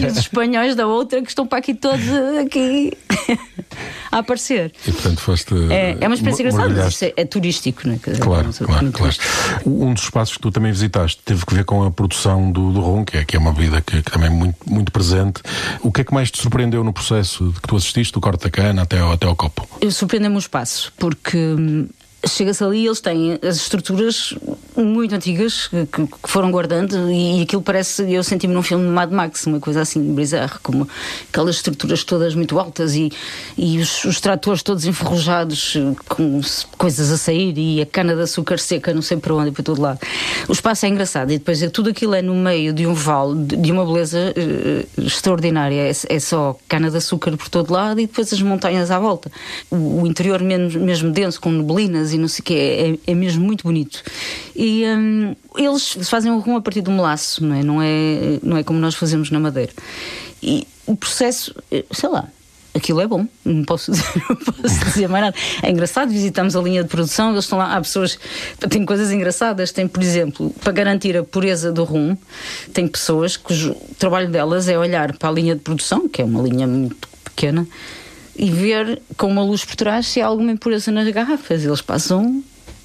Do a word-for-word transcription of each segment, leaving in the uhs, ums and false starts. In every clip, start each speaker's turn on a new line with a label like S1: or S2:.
S1: os espanhóis da outra que estão para aqui todos aqui a aparecer.
S2: E portanto foste...
S1: É, é uma experiência engraçada, mas isso é, é turístico, não é?
S2: Claro,
S1: é
S2: claro, claro. Um dos espaços que tu também visitaste teve que ver com a produção do, do rum, que é, que é uma bebida que, que também é muito, muito presente. O que é que mais te surpreendeu no processo de que tu assististe, do corte da cana até ao, até ao copo?
S1: Surpreendeu-me o espaço, porque hum, chega-se ali e eles têm as estruturas muito antigas que, que foram guardando, e, e aquilo parece, eu senti-me num filme de Mad Max, uma coisa assim bizarra, como aquelas estruturas todas muito altas e, e os, os tratores todos enferrujados com coisas a sair e a cana de açúcar seca não sei para onde e para todo lado. O espaço é engraçado e depois é, tudo aquilo é no meio de um vale de, de uma beleza uh, extraordinária, é, é só cana de açúcar por todo lado e depois as montanhas à volta, o, o interior mesmo, mesmo denso com neblinas e não sei o que, é, é mesmo muito bonito. E hum, eles fazem o rum a partir do melaço, não é? Não é, não é como nós fazemos na Madeira. E o processo, sei lá, aquilo é bom, não posso dizer, não posso dizer mais nada. É engraçado, visitamos a linha de produção, eles estão lá, há pessoas, tem coisas engraçadas, tem, por exemplo, para garantir a pureza do rum, tem pessoas cujo trabalho delas é olhar para a linha de produção, que é uma linha muito pequena, e ver com uma luz por trás se há alguma impureza nas garrafas. Eles passam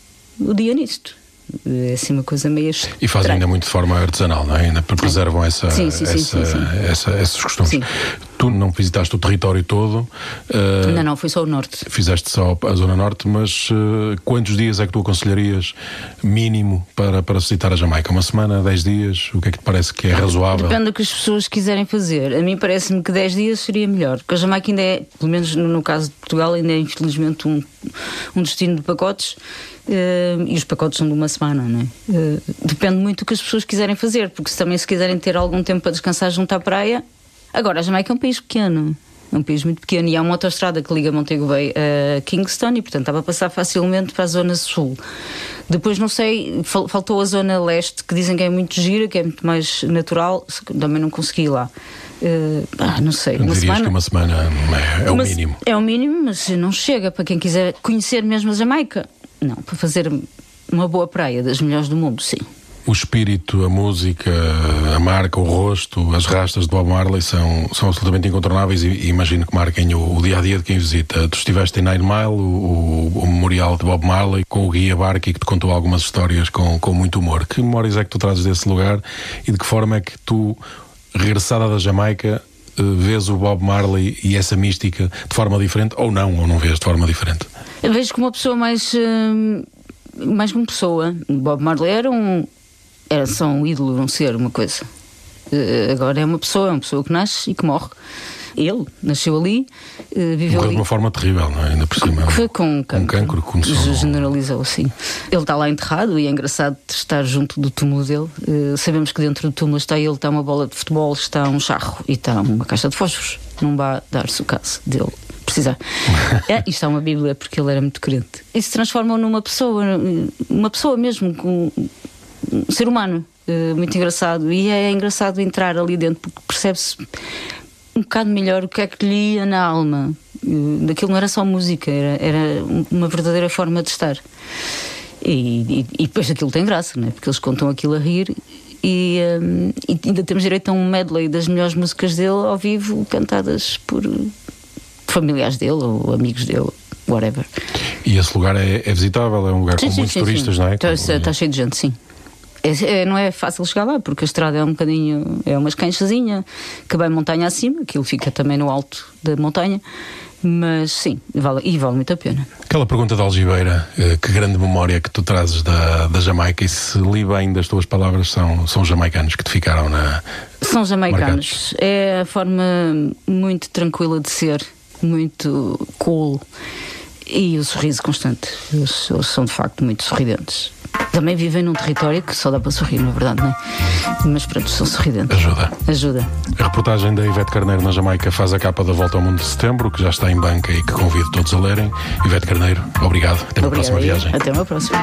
S1: o dia nisto. É assim uma coisa meio estranha.
S2: E fazem ainda muito de forma artesanal, não é? Ainda preservam essa,
S1: sim, sim,
S2: essa,
S1: sim, sim, sim.
S2: Essa, esses costumes.
S1: Sim.
S2: Tu não visitaste o território todo. Uh,
S1: não, não, foi só o norte.
S2: Fizeste só a zona norte, mas uh, quantos dias é que tu aconselharias mínimo para, para visitar a Jamaica? Uma semana, dez dias? O que é que te parece que é razoável?
S1: Depende do que as pessoas quiserem fazer. A mim parece-me que dez dias seria melhor, porque a Jamaica ainda é, pelo menos no, no caso de Portugal, ainda é infelizmente um, um destino de pacotes. Uh, e os pacotes são de uma semana, não é? Uh, depende muito do que as pessoas quiserem fazer, porque se também se quiserem ter algum tempo para descansar junto à praia. Agora, a Jamaica é um país pequeno, é um país muito pequeno, e há uma autoestrada que liga Montego Bay a Kingston e portanto estava a passar facilmente para a zona sul. Depois não sei, fal- faltou a zona leste, que dizem que é muito gira, que é muito mais natural, também não consegui ir lá. Uh, ah, não sei,
S2: uma
S1: dirias
S2: semana, que uma semana é, é o
S1: mas,
S2: mínimo.
S1: É o mínimo, mas não chega para quem quiser conhecer mesmo a Jamaica. Não, para fazer uma boa praia, das melhores do mundo, sim.
S2: O espírito, a música, a marca, o rosto, as rastas de Bob Marley são, são absolutamente incontornáveis e, e imagino que marquem o, o dia-a-dia de quem visita. Tu estiveste em Nine Mile, o, o memorial de Bob Marley, com o guia Barky, que te contou algumas histórias com, com muito humor. Que memórias é que tu trazes desse lugar e de que forma é que tu, regressada da Jamaica, vês o Bob Marley e essa mística de forma diferente, ou não, ou não vês de forma diferente?
S1: Eu vejo como uma pessoa mais uh, mais como pessoa. Bob Marley era um era só um ídolo, um ser, uma coisa. Uh, agora é uma pessoa, é uma pessoa que nasce e que morre. Ele nasceu ali, uh, viveu
S2: Morreu
S1: ali.
S2: de uma forma terrível, não é? Ainda por cima.
S1: Foi com um cancro.
S2: Um cancro que começou.
S1: Generalizou, sim. Ele está lá enterrado e é engraçado estar junto do túmulo dele. Uh, sabemos que dentro do túmulo está ele, está uma bola de futebol, está um charro e está uma caixa de fósforos. Não vai dar-se o caso dele precisar. É, isto é uma Bíblia, porque ele era muito crente. E se transformam numa pessoa, uma pessoa mesmo, com um ser humano, uh, muito engraçado. E é engraçado entrar ali dentro, porque percebe-se um bocado melhor o que é que lhe ia na alma. Uh, daquilo não era só música, era, era uma verdadeira forma de estar. E, e, e depois aquilo tem graça, não é? Porque eles contam aquilo a rir. E, um, e ainda temos direito a um medley das melhores músicas dele ao vivo, cantadas por familiares dele ou amigos dele, whatever.
S2: E esse lugar é, é visitável? É um lugar
S1: sim,
S2: com
S1: sim,
S2: muitos
S1: sim,
S2: turistas,
S1: sim.
S2: não é?
S1: Está, está cheio de gente, sim. É, é, não é fácil chegar lá, porque a estrada é um bocadinho, é uma escanchazinha que vai montanha acima, aquilo fica também no alto da montanha, mas sim, vale, e vale muito a pena.
S2: Aquela pergunta da Algibeira, que grande memória que tu trazes da, da Jamaica, e se li bem das tuas palavras, são, são jamaicanos que te ficaram na...
S1: São jamaicanos,
S2: marcados.
S1: É a forma muito tranquila de ser, muito cool, e o sorriso constante. Eles, eles são de facto muito sorridentes. Também vivem num território que só dá para sorrir, na verdade, não é? Mas pronto, são sorridentes.
S2: Ajuda.
S1: Ajuda.
S2: A reportagem da Ivete Carneiro na Jamaica faz a capa da Volta ao Mundo de Setembro, que já está em banca e que convido todos a lerem. Ivete Carneiro, obrigado. Até uma
S1: Obrigada.
S2: próxima viagem.
S1: Até uma próxima.